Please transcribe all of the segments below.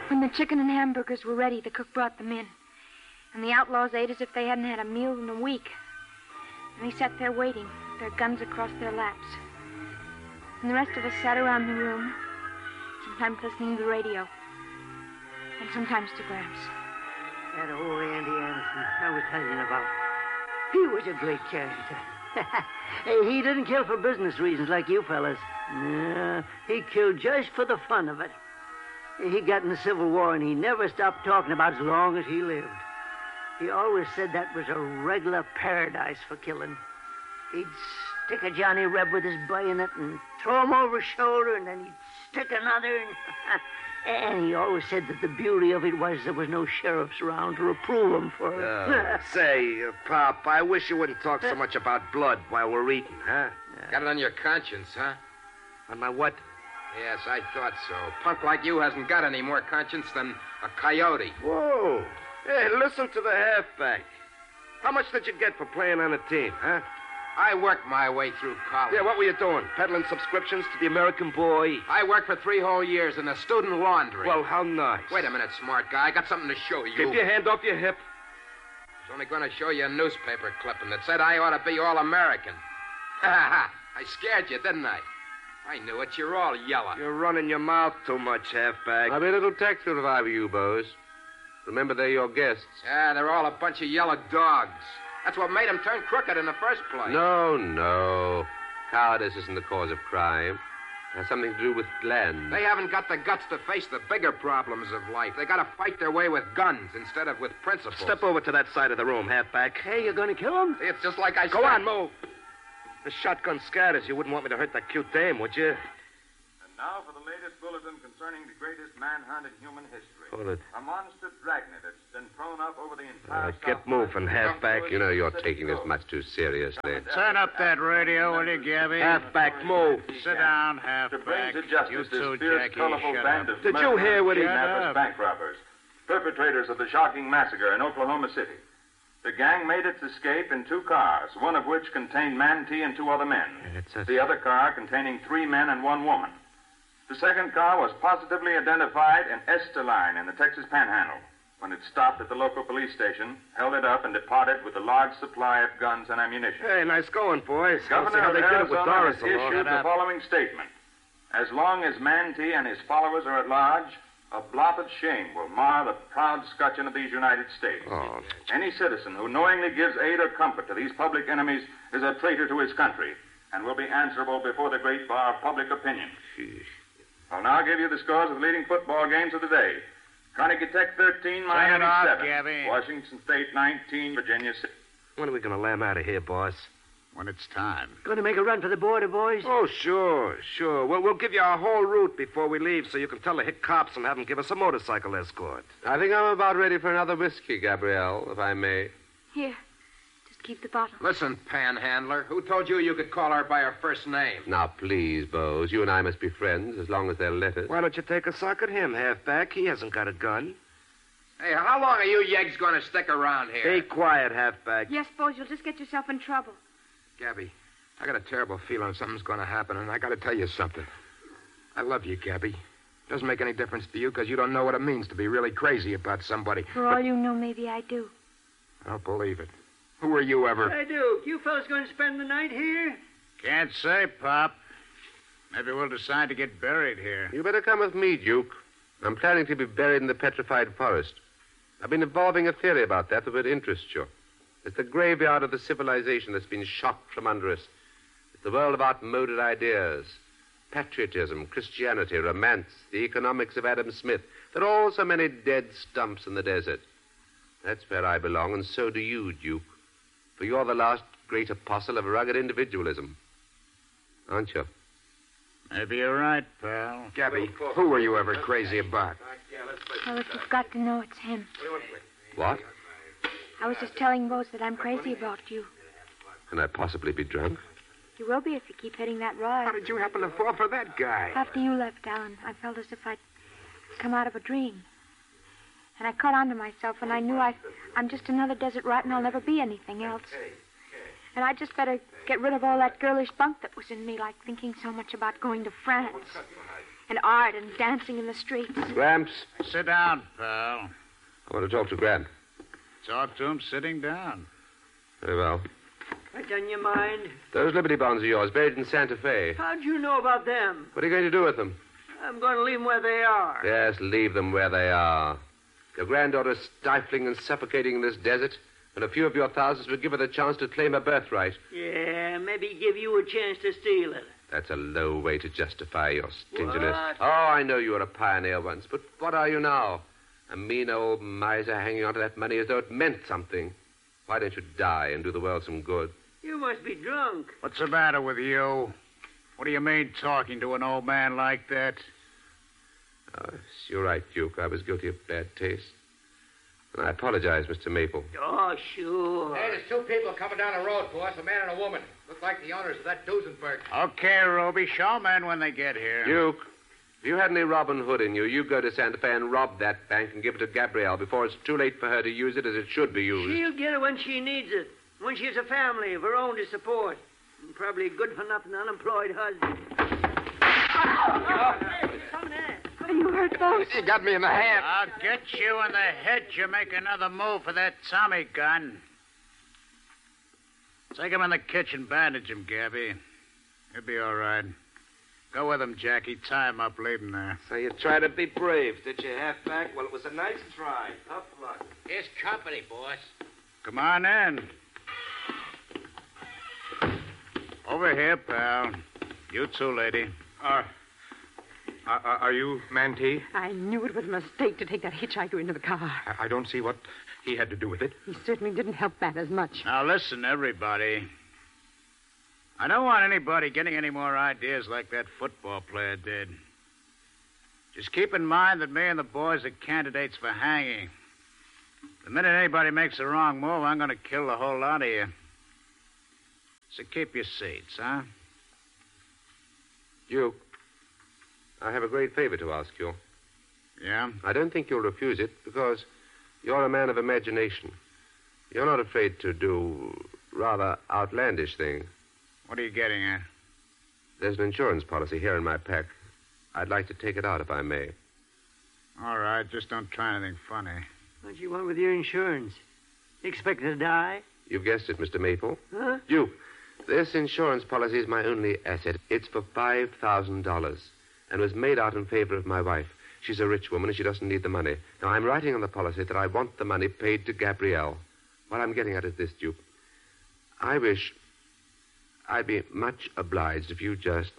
When the chicken and hamburgers were ready, the cook brought them in. And the outlaws ate as if they hadn't had a meal in a week. And they sat there waiting, their guns across their laps. And the rest of us sat around the room, sometimes listening to the radio, and sometimes to Gramps. That old Andy Anderson I was telling you about, he was a great character. Hey, he didn't kill for business reasons like you fellas. No, he killed just for the fun of it. He got in the Civil War, and he never stopped talking about as long as he lived. He always said that was a regular paradise for killing. He'd stick a Johnny Reb with his bayonet and throw him over his shoulder, and then he'd stick another. And he always said that the beauty of it was there was no sheriffs around to reprove him for it. Say, Pop, I wish you wouldn't talk so much about blood while we're eating, huh? Got it on your conscience, huh? On my what? Yes, I thought so. Punk like you hasn't got any more conscience than a coyote. Whoa. Hey, listen to the halfback. How much did you get for playing on a team, huh? I worked my way through college. Yeah, what were you doing? Peddling subscriptions to the American Boy? I worked for 3 whole years in a student laundry. Well, how nice. Wait a minute, smart guy. I got something to show you. Keep your hand off your hip. I was only going to show you a newspaper clipping that said I ought to be All-American. Ha ha ha. I scared you, didn't I? I knew it. You're all yellow. You're running your mouth too much, halfback. I'll be a little tactful if I were you, Bose. Remember, they're your guests. Yeah, they're all a bunch of yellow dogs. That's what made them turn crooked in the first place. No. Cowardice isn't the cause of crime. It has something to do with Glenn. They haven't got the guts to face the bigger problems of life. They got to fight their way with guns instead of with principles. Step over to that side of the room, halfback. Hey, you're going to kill him? It's just like I said. Go on, move. The shotgun scatters. You wouldn't want me to hurt that cute dame, would you? And now for the latest bulletin concerning the greatest manhunt in human history. Hold it. A monster dragnet that's been thrown up over the entire Get moving, halfback. You know you're taking this much too seriously. Turn up that radio, will you, Gabby? Halfback, move. Sit down, To halfback. bring to justice You this too, fierce, Jackie. colorful Shut band up. of Did you hear what he... kidnappers, up. bank robbers, perpetrators of the shocking massacre in Oklahoma City. The gang made its escape in 2 cars, one of which contained Mantee and 2 other men. The other car containing 3 men and 1 woman. The second car was positively identified in Esterline in the Texas Panhandle. When it stopped at the local police station, held it up, and departed with a large supply of guns and ammunition. Hey, nice going, boys. Governor See how of they did it with Arizona Doris has along. issued the following statement. As long as Mantee and his followers are at large, a blot of shame will mar the proud scutcheon of these United States. Oh. Any citizen who knowingly gives aid or comfort to these public enemies is a traitor to his country and will be answerable before the great bar of public opinion. I'll now give you the scores of the leading football games of the day. Carnegie Tech 13, Miami off, 7. Gabby. Washington State 19, Virginia 6. When are we going to lamb out of here, boss? When it's time. Going to make a run for the border, boys? Oh, sure. We'll give you our whole route before we leave so you can tell the hick cops and have them give us a motorcycle escort. I think I'm about ready for another whiskey, Gabrielle, if I may. Here, just keep the bottle. Listen, panhandler. Who told you could call her by her first name? Now, please, Bose, you and I must be friends as long as they'll let us. Why don't you take a sock at him, halfback? He hasn't got a gun. Hey, how long are you yegs going to stick around here? Be quiet, halfback. Yes, Bose, you'll just get yourself in trouble. Gabby, I got a terrible feeling something's going to happen, and I got to tell you something. I love you, Gabby. Doesn't make any difference to you because you don't know what it means to be really crazy about somebody. For all you know, maybe I do. I don't believe it. Who are you ever? Hey, Duke, you fellas going to spend the night here? Can't say, Pop. Maybe we'll decide to get buried here. You better come with me, Duke. I'm planning to be buried in the petrified forest. I've been evolving a theory about that would interest you. It's the graveyard of the civilization that's been shocked from under us. It's the world of outmoded ideas. Patriotism, Christianity, romance, the economics of Adam Smith. There are all so many dead stumps in the desert. That's where I belong, and so do you, Duke. For you're the last great apostle of rugged individualism. Aren't you? Maybe you're right, pal. Gabby, who were you ever crazy about? Well, if you've got to know, it's him. What? I was just telling Bose that I'm crazy about you. Can I possibly be drunk? You will be if you keep hitting that How ride. did you happen to fall for that guy? After you left, Alan, I felt as if I'd come out of a dream. And I caught on to myself, and I knew I'm just another desert rat, and I'll never be anything else. And I just better get rid of all that girlish bunk that was in me, like thinking so much about going to France. and art and dancing in the streets. Gramps, Sit down, pal. I want to talk to Grant. Talk to him sitting down. Very well. What's on your mind? Those Liberty bonds of yours, buried in Santa Fe. How'd you know about them? What are you going to do with them? I'm going to leave them where they are. Yes, leave them where they are. Your granddaughter's stifling and suffocating in this desert, and a few of your thousands will give her the chance to claim her birthright. Yeah, maybe give you a chance to steal it. That's a low way to justify your stinginess. What? Oh, I know you were a pioneer once, but what are you now? A mean old miser hanging on to that money as though it meant something. Why don't you die and do the world some good? You must be drunk. What's the matter with you? What do you mean talking to an old man like that? Oh, you're right, Duke. I was guilty of bad taste. And I apologize, Mr. Maple. Oh, sure. Hey, there's two people coming down the road for us, a man and a woman. Look like the owners of that Duesenberg. Okay, Ruby, show men when they get here. Duke, if you had any Robin Hood in you, you go to Santa Fe and rob that bank and give it to Gabrielle before it's too late for her to use it as it should be used. She'll get it when she needs it. When she has a family of her own to support. And probably a good-for-nothing unemployed husband. You hurt those? You got me in the hand. I'll get you in the head. You make another move for that Tommy gun. Take him in the kitchen, bandage him, Gabby. He'll be all right. Go with him, Jackie. Tie him up, leave him there. So you tried to be brave, did you, halfback? Well, it was a nice try. Tough luck. Here's company, boss. Come on in. Over here, pal. You too, lady. Are you Mantee? I knew it was a mistake to take that hitchhiker into the car. I don't see what he had to do with it. He certainly didn't help matters much. Now, listen, everybody. I don't want anybody getting any more ideas like that football player did. Just keep in mind that me and the boys are candidates for hanging. The minute anybody makes a wrong move, I'm going to kill the whole lot of you. So keep your seats, huh? Duke, I have a great favor to ask you. Yeah? I don't think you'll refuse it because you're a man of imagination. You're not afraid to do rather outlandish things. What are you getting at? There's an insurance policy here in my pack. I'd like to take it out if I may. All right, just don't try anything funny. What you want with your insurance? You expect to die? You've guessed it, Mr. Maple. Huh? Duke, this insurance policy is my only asset. It's for $5,000 and was made out in favor of my wife. She's a rich woman and she doesn't need the money. Now, I'm writing on the policy that I want the money paid to Gabrielle. What I'm getting at is this, Duke. I wish I'd be much obliged if you just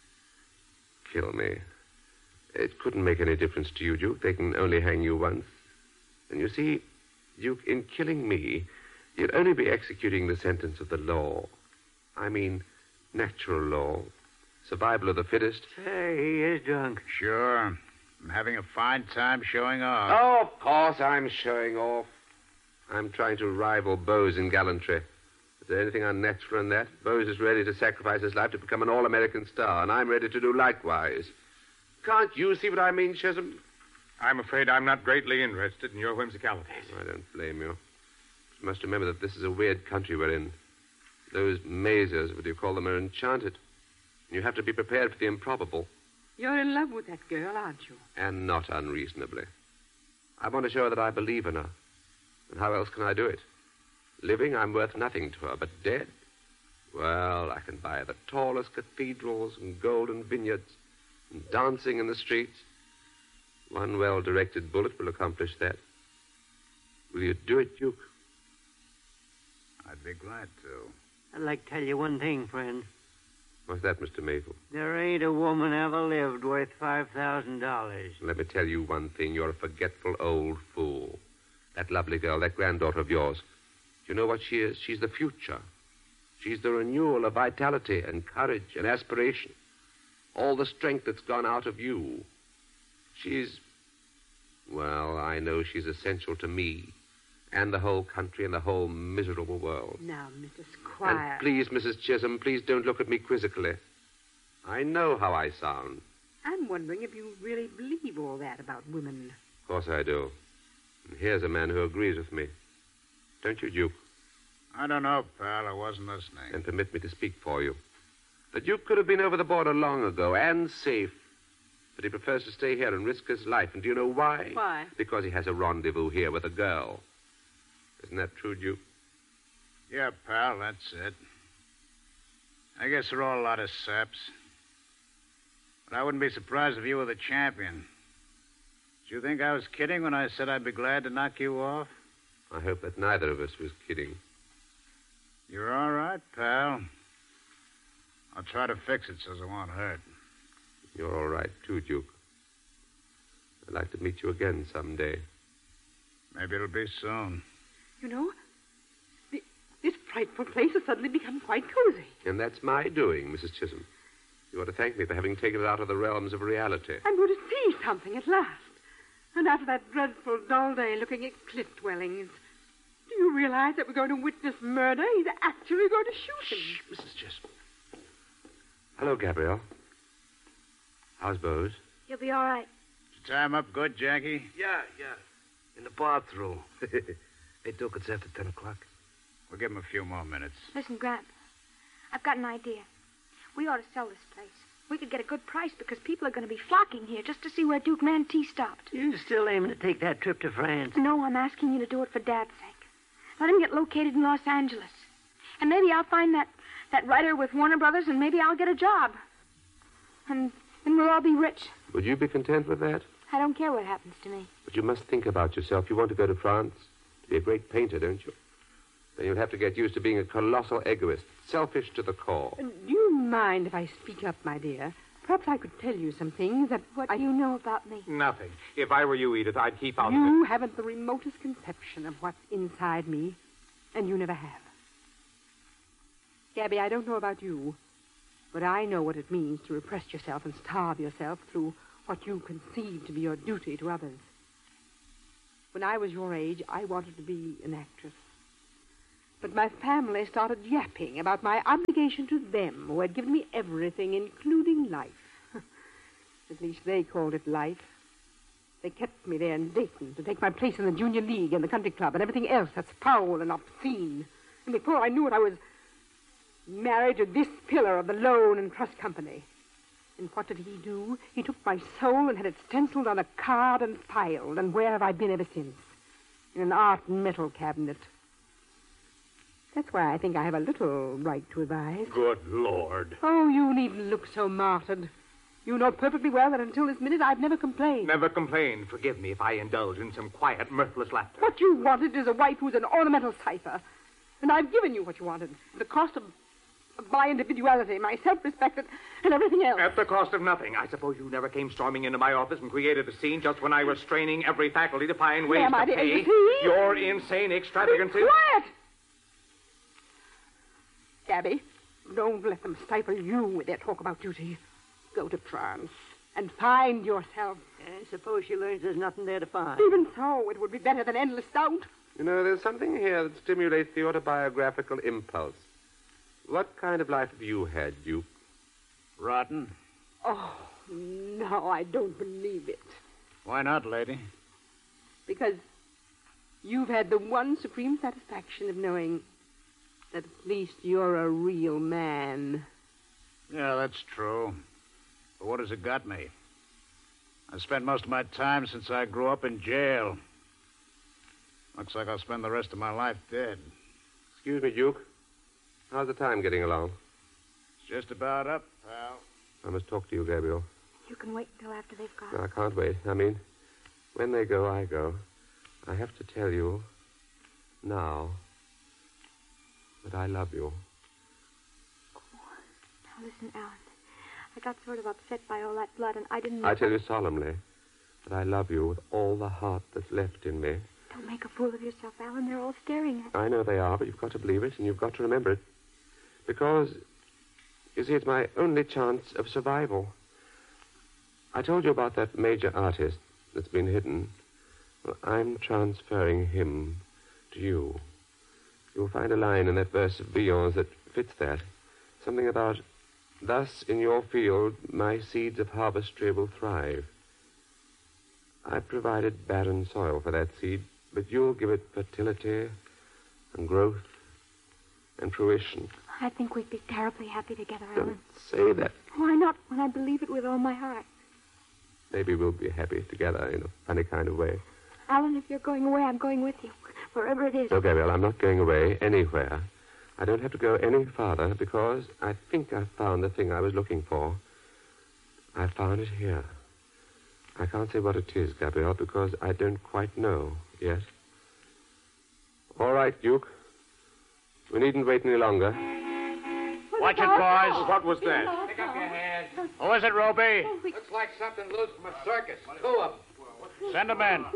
kill me. It couldn't make any difference to you, Duke. They can only hang you once. And you see, Duke, in killing me, you'd only be executing the sentence of the law. I mean, natural law. Survival of the fittest. Say, he is drunk. Sure. I'm having a fine time showing off. Oh, of course I'm showing off. I'm trying to rival Bose in gallantry. Is there anything unnatural in that? Bose is ready to sacrifice his life to become an all-American star, and I'm ready to do likewise. Can't you see what I mean, Chisholm? I'm afraid I'm not greatly interested in your whimsicalities. I don't blame you. You must remember that this is a weird country we're in. Those mazes, what do you call them, are enchanted. You have to be prepared for the improbable. You're in love with that girl, aren't you? And not unreasonably. I want to show her that I believe in her. And how else can I do it? Living, I'm worth nothing to her, but dead? Well, I can buy her the tallest cathedrals and golden vineyards and dancing in the streets. One well-directed bullet will accomplish that. Will you do it, Duke? I'd be glad to. I'd like to tell you one thing, friend. What's that, Mr. Maple? There ain't a woman ever lived worth $5,000. Let me tell you one thing. You're a forgetful old fool. That lovely girl, that granddaughter of yours, you know what she is? She's the future. She's the renewal of vitality and courage and aspiration. All the strength that's gone out of you. She's... Well, I know she's essential to me and the whole country and the whole miserable world. Now, Mr. Squire... And please, Mrs. Chisholm, please don't look at me quizzically. I know how I sound. I'm wondering if you really believe all that about women. Of course I do. And here's a man who agrees with me. Don't you, Duke? I don't know, pal. I wasn't listening. And permit me to speak for you. The Duke could have been over the border long ago and safe But he prefers to stay here and risk his life. And do you know why? Why? Because he has a rendezvous here with a girl. Isn't that true, Duke? Yeah, pal, that's it. I guess they're all a lot of saps. But I wouldn't be surprised if you were the champion. Did you think I was kidding when I said I'd be glad to knock you off? I hope that neither of us was kidding. You're all right, pal. I'll try to fix it so it won't hurt. You're all right, too, Duke. I'd like to meet you again someday. Maybe it'll be soon. You know, this frightful place has suddenly become quite cozy. And that's my doing, Mrs. Chisholm. You ought to thank me for having taken it out of the realms of reality. I'm going to see something at last. And after that dreadful, dull day looking at cliff dwellings, do you realize that we're going to witness murder? He's actually going to shoot him. Shh, Mrs. Chisholm. Hello, Gabrielle. How's Bose? You'll be all right. Did you tie him up good, Jackie? Yeah. In the bathroom. Hey, Duke, it's after 10 o'clock. We'll give him a few more minutes. Listen, Gramp, I've got an idea. We ought to sell this place. We could get a good price because people are going to be flocking here just to see where Duke Mantee stopped. You still aiming to take that trip to France? No, I'm asking you to do it for Dad's sake. Let him get located in Los Angeles. And maybe I'll find that writer with Warner Brothers, and maybe I'll get a job. And then we'll all be rich. Would you be content with that? I don't care what happens to me. But you must think about yourself. You want to go to France to be a great painter, don't you? Then you'll have to get used to being a colossal egoist, selfish to the core. Do you mind if I speak up, my dear? Perhaps I could tell you some things that... What do you know about me? Nothing. If I were you, Edith, I'd keep out of it. You haven't the remotest conception of what's inside me, and you never have. Gabby, I don't know about you, but I know what it means to repress yourself and starve yourself through what you conceive to be your duty to others. When I was your age, I wanted to be an actress. But my family started yapping about my obligation to them, who had given me everything, including life. At least they called it life. They kept me there in Dayton to take my place in the junior league and the country club and everything else that's foul and obscene. And before I knew it, I was married to this pillar of the loan and trust company. And what did he do? He took my soul and had it stenciled on a card and filed. And where have I been ever since? In an art and metal cabinet. That's why I think I have a little right to advise. Good Lord. Oh, you needn't look so martyred. You know perfectly well that until this minute I've never complained. Never complained. Forgive me if I indulge in some quiet, mirthless laughter. What you wanted is a wife who's an ornamental cipher. And I've given you what you wanted. The cost of my individuality, my self-respect, and everything else. At the cost of nothing. I suppose you never came storming into my office and created a scene just when I was straining every faculty to find ways to pay your insane extravagances. Be quiet! Gabby, don't let them stifle you with their talk about duty. Go to France and find yourself. I suppose she learns there's nothing there to find. Even so, it would be better than endless doubt. You know, there's something here that stimulates the autobiographical impulse. What kind of life have you had, Duke? Rotten. Oh, no, I don't believe it. Why not, lady? Because you've had the one supreme satisfaction of knowing that at least you're a real man. Yeah, that's true. But what has it got me? I spent most of my time since I grew up in jail. Looks like I'll spend the rest of my life dead. Excuse me, Duke. How's the time getting along? It's just about up, pal. I must talk to you, Gabriel. You can wait until after they've gone. No, I can't wait. I mean, when they go, I go. I have to tell you now that I love you. Oh, now listen, Alan. I got sort of upset by all that blood, and I didn't... I tell you solemnly that I love you with all the heart that's left in me. Don't make a fool of yourself, Alan. They're all staring at you. I know they are, but you've got to believe it, and you've got to remember it. Because, you see, it's my only chance of survival. I told you about that major artist that's been hidden. Well, I'm transferring him to you. You'll find a line in that verse of Villon's that fits that. Something about, thus in your field my seeds of harvestry will thrive. I provided barren soil for that seed, but you'll give it fertility and growth and fruition. I think we'd be terribly happy together, Alan. Don't say that. Why not, when I believe it with all my heart? maybe we'll be happy together in a funny kind of way. Alan, if you're going away, I'm going with you. Wherever it is. No, Gabriel, I'm not going away anywhere. I don't have to go any farther because I think I've found the thing I was looking for. I found it here. I can't say what it is, Gabriel, because I don't quite know yet. All right, Duke. We needn't wait any longer. Watch it, boys. What was that? Pick up your hands. Who is it, Roby? Looks like something loose from a circus. Two of them. Send them in.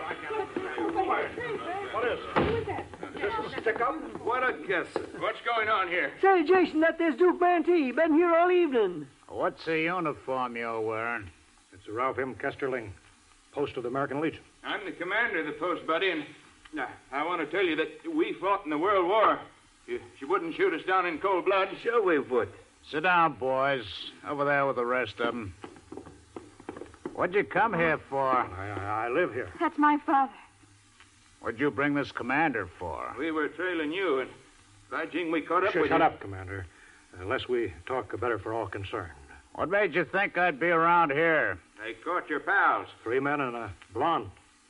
What is it? Is this a stick-up? What a guess. What's going on here? Say, Jason, that there's Duke Mantee. Been here all evening. What's the uniform you're wearing? It's Ralph M. Kesterling, post of the American Legion. I'm the commander of the post, buddy, and I want to tell you that we fought in the World War. You wouldn't shoot us down in cold blood. Sure we would. Sit down, boys. Over there with the rest of them. What'd you come here for? I live here. That's my father. What'd you bring this commander for? We were trailing you, and by jing, we caught up with you. Shut up, Commander. Unless we talk better for all concerned. What made you think I'd be around here? They caught your pals. 3 men and a blonde.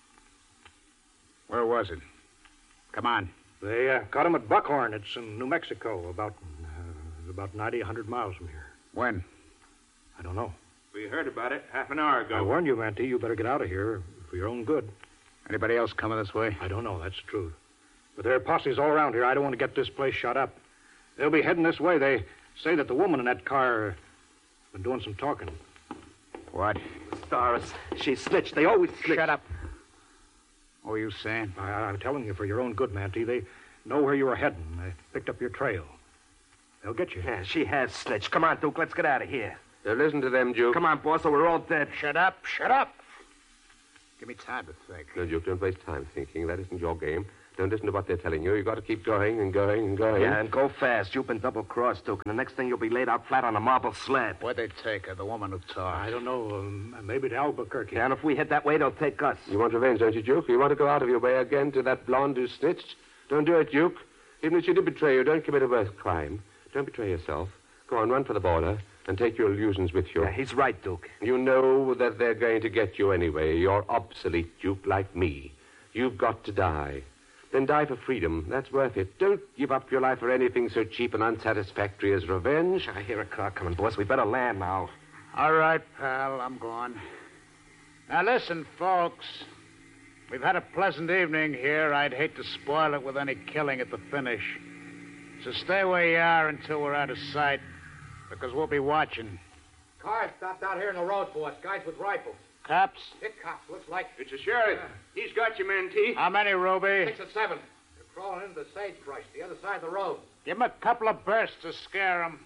Where was it? Come on. They caught him at Buckhorn. It's in New Mexico, about 90, 100 miles from here. When? I don't know. We heard about it half an hour ago. I warned you, Mantee. You better get out of here for your own good. Anybody else coming this way? I don't know. That's the truth. But there are posses all around here. I don't want to get this place shut up. They'll be heading this way. They say that the woman in that car been doing some talking. What? Doris, she snitched. They always snitch. Shut up. What were you saying? I'm telling you for your own good, Mantee. They know where you were heading. They picked up your trail. They'll get you. Yeah, she has snitched. Come on, Duke. Let's get out of here. Now listen to them, Duke. Come on, boss, or we're all dead. Shut up. Shut up. Give me time to think. No, Duke, don't waste time thinking. That isn't your game. Don't listen to what they're telling you. You've got to keep going and going and going. Yeah, and go fast. You've been double-crossed, Duke, and the next thing you'll be laid out flat on a marble slab. Where'd they take her, the woman who talked? I don't know. Maybe to Albuquerque. Yeah, and if we head that way, they'll take us. You want revenge, don't you, Duke? You want to go out of your way again to that blonde who snitched? Don't do it, Duke. Even if she did betray you, don't commit a worse crime. Don't betray yourself. Go on, run for the border and take your illusions with you. Yeah, he's right, Duke. You know that they're going to get you anyway. You're obsolete, Duke, like me. You've got to die. Then die for freedom. That's worth it. Don't give up your life for anything so cheap and unsatisfactory as revenge. I hear a car coming, boss. We better land now. All right, pal. I'm gone. Now, listen, folks. We've had a pleasant evening here. I'd hate to spoil it with any killing at the finish. So stay where you are until we're out of sight, because we'll be watching. Car stopped out here in the road for us. Guys with rifles. Cops? Hit cops, looks like. It's a sheriff. He's got you, Mantee. How many, Ruby? 6 or 7. They're crawling into the sagebrush, the other side of the road. Give 'em a couple of bursts to scare 'em.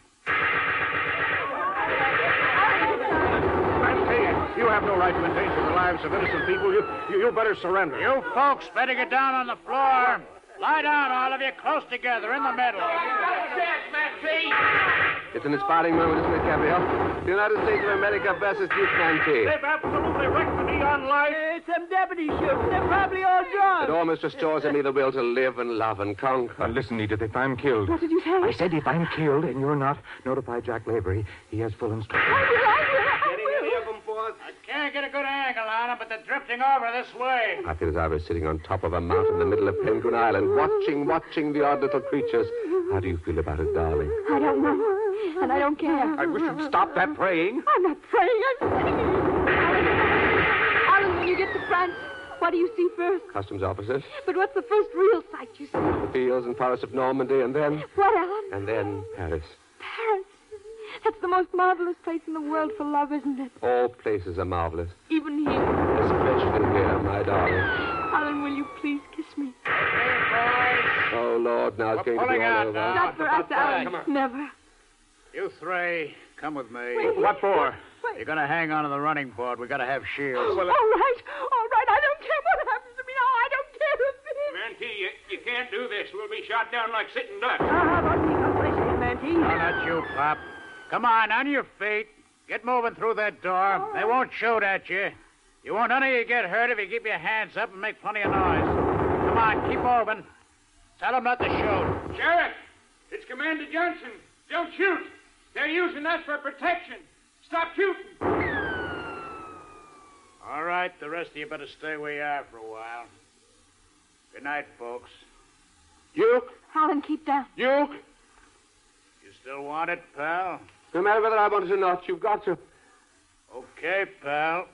Mantee, you have no right to endanger the lives of innocent people. You better surrender. You folks better get down on the floor. Lie down, all of you, close together, in the middle. It's an inspiring moment, isn't it, Gabriel? The United States of America versus Duke Mantee. They've absolutely wrecked me on life. It's them deputies shooting. They're probably all drunk. It almost restores in me the will to live and love and conquer. Listen, Edith, if I'm killed... What did you say? I said if I'm killed and you're not, notify Jack Lavery. He has full instructions. I can't get a good angle on 'em, but they're drifting over this way. I feel as I was sitting on top of a mountain in the middle of Penguin Island, watching the odd little creatures. How do you feel about it, darling? I don't know. And I don't care. I wish you'd stop that praying. I'm not praying. I'm singing. Alan, when you get to France, what do you see first? Customs officers, But what's the first real sight you see? the fields and forests of Normandy, and then What, Alan? Paris. Paris. That's the most marvelous place in the world for love, isn't it? All places are marvelous, Even here. especially here, my darling. Alan, will you please kiss me? Oh, Lord, now it's going to be pulling all out over. now. Not for us, Alan. Come on. Never. You three, come with me. What for? You're going to hang on to the running board. We got to have shields. All right. I don't care what happens to me now. I don't care a bit. Mantee, you can't do this. We'll be shot down like sitting ducks. How about me? What I say, Mantee? No, not you, Pop. Come on, on your feet. Get moving through that door. They won't shoot at you. You won't none of you get hurt if you keep your hands up and make plenty of noise. Come on, keep moving. Tell them not to shoot. Sheriff, it's Commander Johnson. Don't shoot. They're using us for protection. Stop shooting. All right, the rest of you better stay where you are for a while. Good night, folks. Duke? Alan, keep down. Duke? You still want it, pal? No matter whether I want it or not, you've got to. Okay, pal.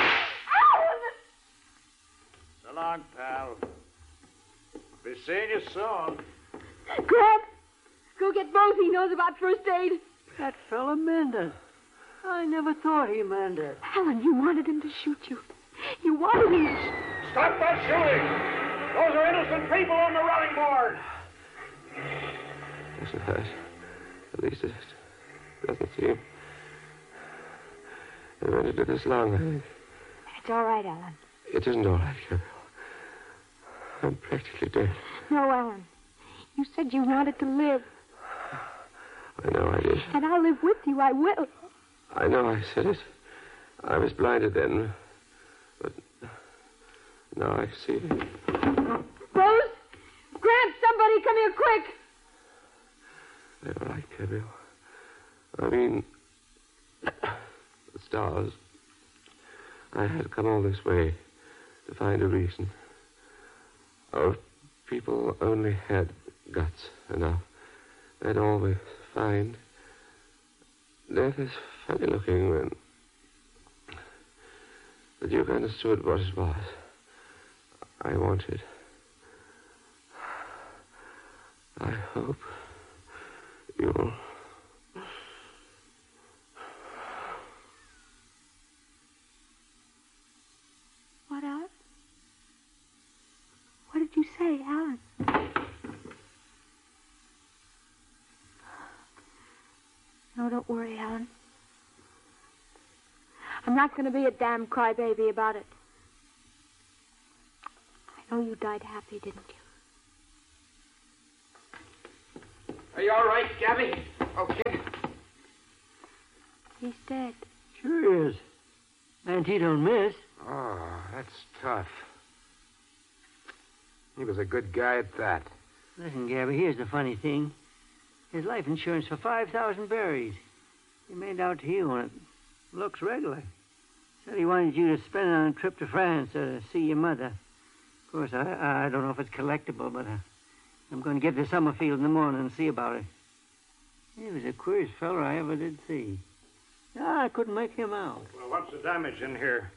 So long, pal. Be seeing you soon. Grab! Go get Bose. He knows about first aid. That fella Mendez. I never thought he meant it. Alan, you wanted him to shoot you. You wanted him to... Stop that shooting! Those are innocent people on the running board. Doesn't hurt. At least it doesn't seem. I meant to do this long, I think. It's all right, Alan. It isn't all right, Gabriel. I'm practically dead. No, Alan. You said you wanted to live. I know I did. And I'll live with you. I will. I know I said it. I was blinded then. But now I see. Bose! Grant, somebody come here quick! They're all right, Gabriel. I mean, the stars. I had to come all this way to find a reason. Our people only had guts enough. They'd always find. Death is funny looking when the Duke understood what it was I wanted. I hope you'll... What, Alan? What did you say, Alan? No, don't worry, Alan. I'm not going to be a damn crybaby about it. I know you died happy, didn't you? Are you all right, Gabby? Okay. He's dead. Sure he is. Mantee don't miss. Oh, that's tough. He was a good guy at that. Listen, Gabby, here's the funny thing. His life insurance for 5,000 berries. He made out to you on it. Looks regular. Said he wanted you to spend it on a trip to France to see your mother. Of course, I don't know if it's collectible, but I'm going to get to Summerfield in the morning and see about it. He was the queerest feller I ever did see. I couldn't make him out. Well, what's the damage in here?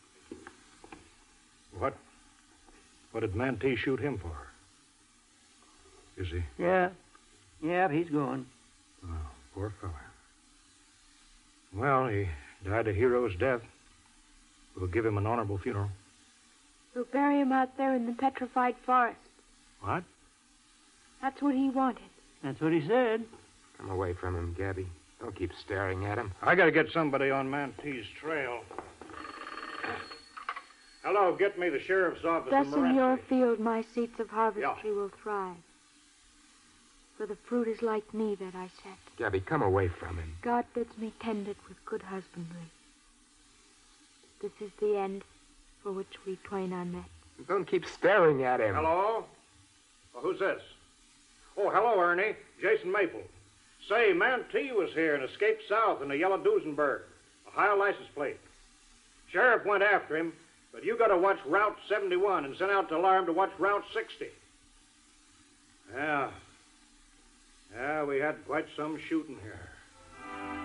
What did Mantee shoot him for? Is he? Yeah, he's gone. Oh, poor fella. Well, he died a hero's death. We'll give him an honorable funeral. We'll bury him out there in the petrified forest. What? That's what he wanted. That's what he said. Come away from him, Gabby. Don't keep staring at him. I gotta get somebody on Mantee's trail. Hello, get me the sheriff's office Thus in in Morenci. your field my seeds of harvestry Yeah. will thrive. For the fruit is like me that I set. Gabby, come away from him. God bids me tend it with good husbandry. This is the end for which we twain are met. Don't keep staring at him. Hello? Well, who's this? Oh, hello, Ernie. Jason Maple. Say, Mantee was here and escaped south in a yellow Duesenberg. Ohio license plate. Sheriff went after him, but you got to watch Route 71 and sent out the alarm to watch Route 60. Yeah, we had quite some shooting here.